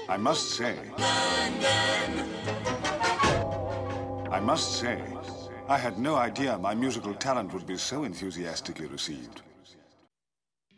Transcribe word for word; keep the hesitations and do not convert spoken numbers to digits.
I must say, I must say, I had no idea my musical talent would be so enthusiastically received.